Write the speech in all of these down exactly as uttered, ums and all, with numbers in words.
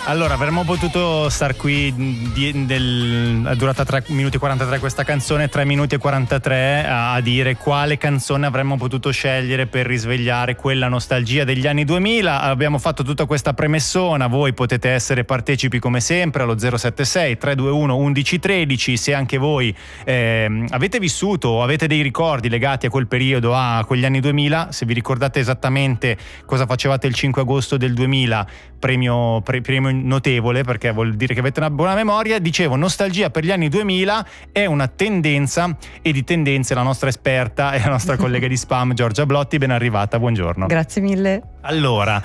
Allora, avremmo potuto star qui di, del, è durata tre minuti e quarantatré questa canzone, tre minuti e quarantatré a, a dire quale canzone avremmo potuto scegliere per risvegliare quella nostalgia degli anni duemila. Abbiamo fatto tutta questa premessona, voi potete essere partecipi come sempre allo zero sette sei tre due uno undici tredici se anche voi eh, avete vissuto o avete dei ricordi legati a quel periodo, a quegli anni duemila, se vi ricordate esattamente cosa facevate il cinque agosto del duemila, premio, pre, premio notevole, perché vuol dire che avete una buona memoria. Dicevo, nostalgia per gli anni duemila è una tendenza, e di tendenze la nostra esperta e la nostra collega di Spam Giorgia Blotti, ben arrivata, buongiorno. Grazie mille. Allora,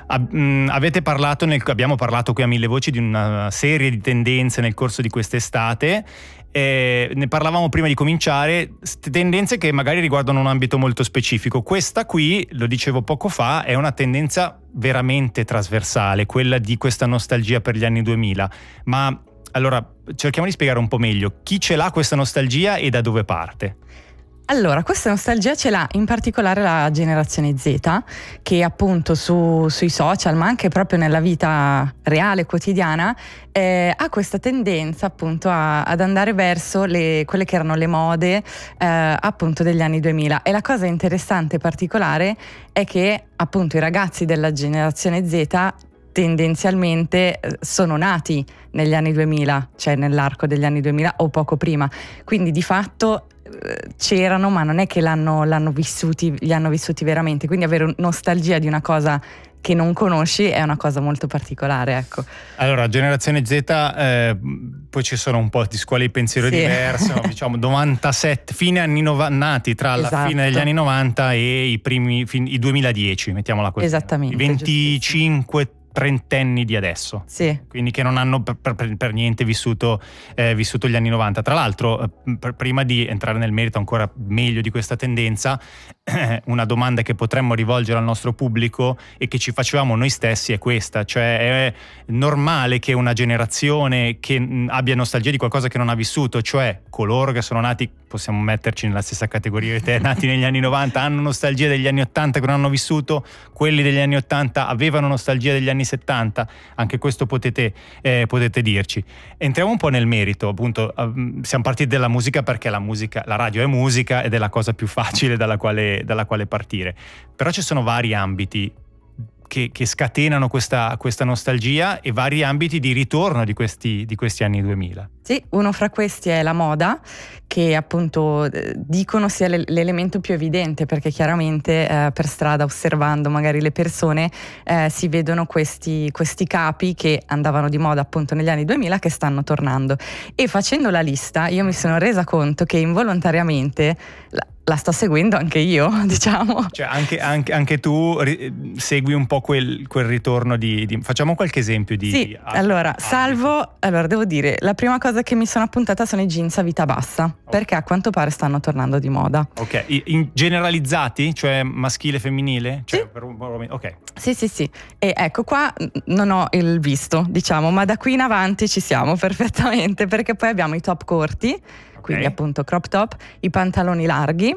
avete parlato nel, abbiamo parlato qui a Mille Voci di una serie di tendenze nel corso di quest'estate. Eh, ne parlavamo prima di cominciare, tendenze che magari riguardano un ambito molto specifico. Questa qui, lo dicevo poco fa, è una tendenza veramente trasversale, quella di questa nostalgia per gli anni duemila. Ma allora cerchiamo di spiegare un po' meglio chi ce l'ha questa nostalgia e da dove parte. Allora, questa nostalgia ce l'ha in particolare la generazione Z, che appunto su, sui social, ma anche proprio nella vita reale, quotidiana, eh, ha questa tendenza appunto a, ad andare verso le, quelle che erano le mode eh, appunto degli anni duemila. E la cosa interessante e particolare è che appunto i ragazzi della generazione Z tendenzialmente sono nati negli anni duemila, cioè nell'arco degli anni duemila o poco prima, quindi di fatto c'erano, ma non è che l'hanno, l'hanno vissuti, li hanno vissuti veramente, quindi avere nostalgia di una cosa che non conosci è una cosa molto particolare, ecco. Allora, generazione Z, eh, poi ci sono un po' di scuole di pensiero sì. diverse, no? Diciamo novantasette, fine anni novanta, nati tra esatto. la fine degli anni novanta e i primi, fin, i duemiladieci, mettiamola così. Esattamente. I venticinque trentenni di adesso, sì. Quindi che non hanno per, per, per niente vissuto, eh, vissuto gli anni novanta. Tra l'altro, per, prima di entrare nel merito ancora meglio di questa tendenza, eh, una domanda che potremmo rivolgere al nostro pubblico e che ci facevamo noi stessi è questa, cioè è normale che una generazione che mh, abbia nostalgia di qualcosa che non ha vissuto, cioè coloro che sono nati, possiamo metterci nella stessa categoria di te, nati negli anni novanta, hanno nostalgia degli anni ottanta che non hanno vissuto, quelli degli anni ottanta avevano nostalgia degli anni settanta, anche questo potete, eh, potete dirci. Entriamo un po' nel merito, appunto, uh, siamo partiti dalla musica perché la musica, la radio è musica ed è la cosa più facile dalla quale, dalla quale partire, però ci sono vari ambiti che, che scatenano questa, questa nostalgia e vari ambiti di ritorno di questi, di questi anni duemila. Sì, uno fra questi è la moda, che appunto dicono sia l'elemento più evidente, perché chiaramente eh, per strada, osservando magari le persone, eh, si vedono questi, questi capi che andavano di moda appunto negli anni duemila che stanno tornando. E facendo la lista io mi sono resa conto che involontariamente la, la sto seguendo anche io, diciamo. Cioè anche, anche, anche tu ri- segui un po' quel, quel ritorno di, di... Facciamo qualche esempio di... Sì, di allora, salvo... Allora, devo dire, la prima cosa che mi sono appuntata sono i jeans a vita bassa, okay. Perché a quanto pare stanno tornando di moda. Ok, in generalizzati? Cioè maschile e femminile? Cioè, sì. Per un po'... Ok. Sì, sì, sì. E ecco, qua non ho il visto, diciamo, ma da qui in avanti ci siamo perfettamente, perché poi abbiamo i top corti, okay. Quindi appunto crop top, i pantaloni larghi,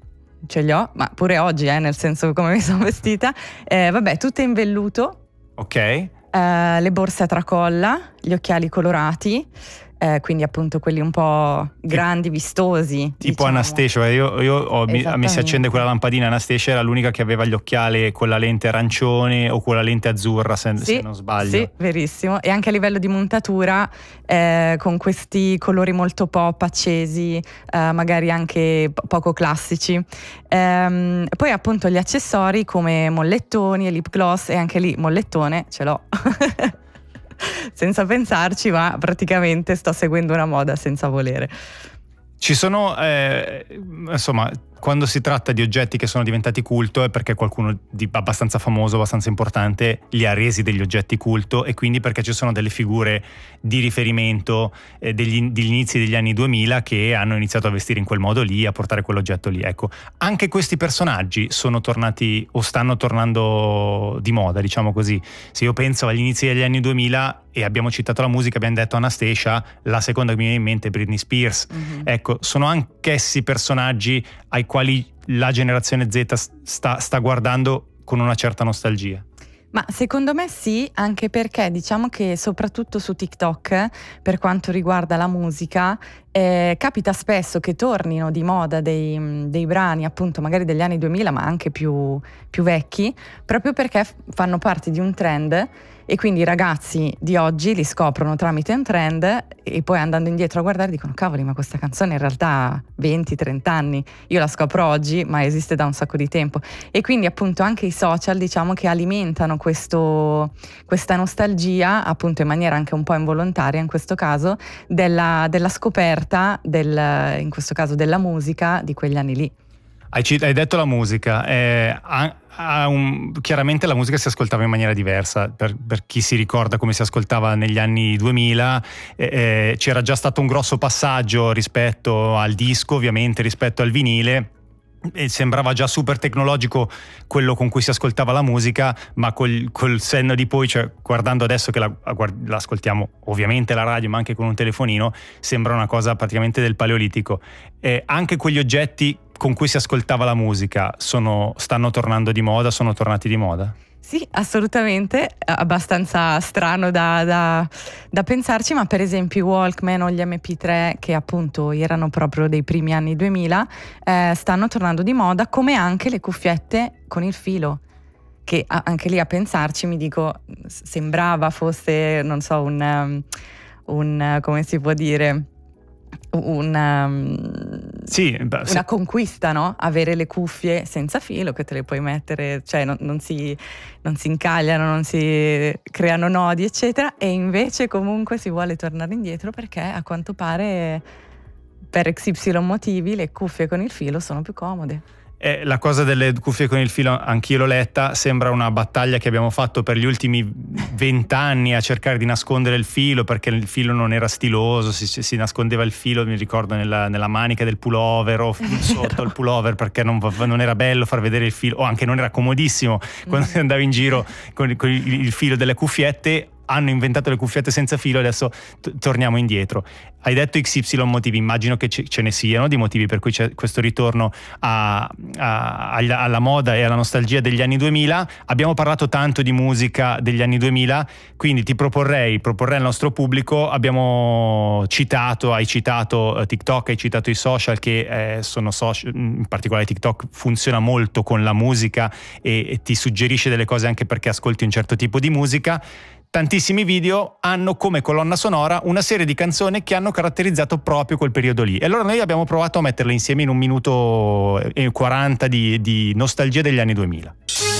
ce li ho, ma pure oggi, eh, nel senso come mi sono vestita, eh, vabbè, tutte in velluto. Ok. Eh, le borse a tracolla, gli occhiali colorati, eh, quindi appunto quelli un po' grandi, vistosi. Tipo diciamo. Anastasia, io, io ho, mi, mi si accende quella lampadina. Anastasia era l'unica che aveva gli occhiali con la lente arancione o con la lente azzurra, se, sì, se non sbaglio. Sì, verissimo. E anche a livello di montatura, eh, con questi colori molto pop, accesi, eh, magari anche poco classici. Ehm, poi appunto gli accessori come mollettoni e lip gloss, e anche lì mollettone ce l'ho. Senza pensarci, ma praticamente sto seguendo una moda senza volere. Ci sono, eh, insomma, quando si tratta di oggetti che sono diventati culto è perché qualcuno di abbastanza famoso, abbastanza importante li ha resi degli oggetti culto, e quindi perché ci sono delle figure di riferimento eh, degli, degli inizi degli anni duemila che hanno iniziato a vestire in quel modo lì, a portare quell'oggetto lì. Ecco, anche questi personaggi sono tornati o stanno tornando di moda, diciamo così. Se io penso agli inizi degli anni duemila e abbiamo citato la musica, abbiamo detto Anastasia, la seconda che mi viene in mente è Britney Spears. Mm-hmm. Ecco, sono anch'essi personaggi ai quali la generazione Z sta, sta guardando con una certa nostalgia. Ma secondo me sì, anche perché diciamo che soprattutto su TikTok, per quanto riguarda la musica, eh, capita spesso che tornino di moda dei, dei brani appunto magari degli anni duemila, ma anche più, più vecchi, proprio perché f- fanno parte di un trend e quindi i ragazzi di oggi li scoprono tramite un trend e poi andando indietro a guardare dicono cavoli, ma questa canzone in realtà ha venti trenta anni, io la scopro oggi ma esiste da un sacco di tempo. E quindi appunto anche i social diciamo che alimentano questo, questa nostalgia appunto in maniera anche un po' involontaria in questo caso della, della scoperta del, in questo caso della musica di quegli anni lì. Hai, hai detto la musica, eh, ha, ha un, chiaramente la musica si ascoltava in maniera diversa, per, per chi si ricorda come si ascoltava negli anni duemila, eh, eh, c'era già stato un grosso passaggio rispetto al disco, ovviamente rispetto al vinile, e sembrava già super tecnologico quello con cui si ascoltava la musica, ma col, col senno di poi, cioè guardando adesso che la, la ascoltiamo ovviamente alla radio ma anche con un telefonino, sembra una cosa praticamente del Paleolitico. Eh, anche quegli oggetti con cui si ascoltava la musica sono, stanno tornando di moda, sono tornati di moda? Sì, assolutamente, abbastanza strano da, da, da pensarci, ma per esempio i Walkman o gli emme pi tre, che appunto erano proprio dei primi anni duemila, eh, stanno tornando di moda, come anche le cuffiette con il filo, che anche lì a pensarci mi dico, sembrava fosse, non so, un, um, un come si può dire... Una, sì, beh, una conquista, no? Avere le cuffie senza filo che te le puoi mettere, cioè non, non, si, non si incagliano, non si creano nodi, eccetera, e invece comunque si vuole tornare indietro perché a quanto pare per X Y motivi le cuffie con il filo sono più comode. Eh, la cosa delle cuffie con il filo, anch'io l'ho letta, sembra una battaglia che abbiamo fatto per gli ultimi vent'anni a cercare di nascondere il filo perché il filo non era stiloso, si, si nascondeva il filo, mi ricordo, nella, nella manica del pullover o sotto il pullover perché non, non era bello far vedere il filo, o anche non era comodissimo quando mm. andavi in giro con, con il, il filo delle cuffiette. Hanno inventato le cuffiette senza filo e adesso t- torniamo indietro. Hai detto X Y motivi, immagino che ce, ce ne siano di motivi per cui c'è questo ritorno a, a, alla moda e alla nostalgia degli anni duemila. Abbiamo parlato tanto di musica degli anni duemila, quindi ti proporrei, proporrei al nostro pubblico, abbiamo citato, hai citato TikTok, hai citato i social che eh, sono social, in particolare TikTok funziona molto con la musica e, e ti suggerisce delle cose anche perché ascolti un certo tipo di musica. Tantissimi video hanno come colonna sonora una serie di canzoni che hanno caratterizzato proprio quel periodo lì. E allora noi abbiamo provato a metterle insieme in un minuto e quaranta di, di nostalgia degli anni duemila.